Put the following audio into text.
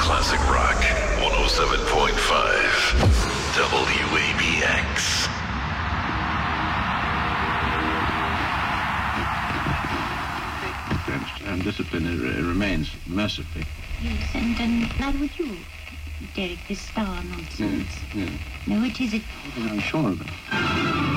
Classic Rock 107.5 WABX. And discipline remains mercifully. Yes, and neither would you, Derek, this star nonsense. Yes. No, it isn't. I'm sure of it.